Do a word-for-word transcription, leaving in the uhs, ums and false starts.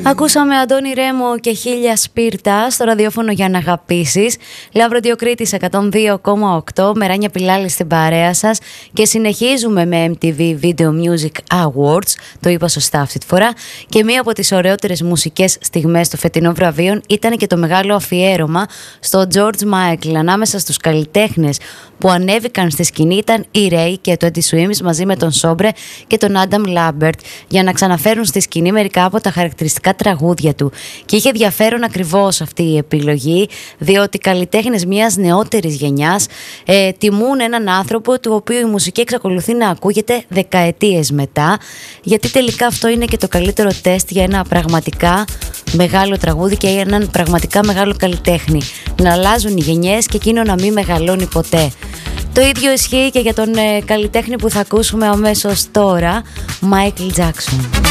Ακούσαμε Αντώνη Ρέμο και Χίλια Σπίρτα στο ραδιόφωνο για να αγαπήσεις. Λαύρο Διοκρίτης εκατόν δύο κόμμα οκτώ, Μεράνια Πιλάλη στην παρέα σας και συνεχίζουμε με εμ τι βι Video Music Awards. Το είπα σωστά αυτή τη φορά. Και μία από τις ωραιότερες μουσικές στιγμές των φετινών βραβείων ήταν και το μεγάλο αφιέρωμα στο George Michael. Ανάμεσα στους καλλιτέχνες που ανέβηκαν στη σκηνή ήταν η Ray και το Eddie Swims μαζί με τον Σόμπρε και τον Adam Lambert για να ξαναφέρουν στη σκηνή μερικά από τα χαρακτηριστικά τραγούδια του. Και είχε ενδιαφέρον ακριβώς αυτή η επιλογή, διότι οι καλλιτέχνες μιας νεότερης γενιάς ε, τιμούν έναν άνθρωπο του οποίου η μουσική εξακολουθεί να ακούγεται δεκαετίες μετά, γιατί τελικά αυτό είναι και το καλύτερο τεστ για ένα πραγματικά μεγάλο τραγούδι και για έναν πραγματικά μεγάλο καλλιτέχνη. Να αλλάζουν οι γενιές και εκείνο να μην μεγαλώνει ποτέ. Το ίδιο ισχύει και για τον ε, καλλιτέχνη που θα ακούσουμε αμέσως τώρα, Michael Jackson.